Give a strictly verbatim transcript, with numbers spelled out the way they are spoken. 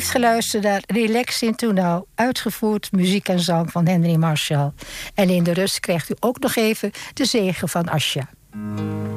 heeft geluisterd naar Relax Into Now, uitgevoerd muziek en zang van Henry Marshall. En in de rust krijgt u ook nog even de zegen van Asja.